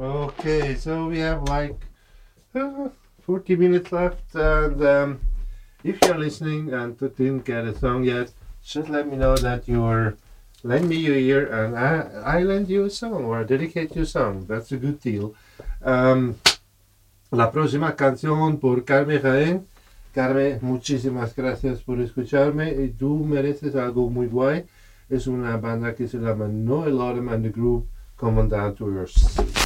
Okay, so we have like 40 minutes left, and if you're listening and didn't get a song yet, just let me know that you're lend me your ear, and I lend you a song or I dedicate you a song. That's a good deal. La próxima canción por Carmen Jaén. Carmen, muchísimas gracias por escucharme y tú mereces algo muy guay. Es una banda que se llama Noel Autumn and the Group Coming Down to Your City.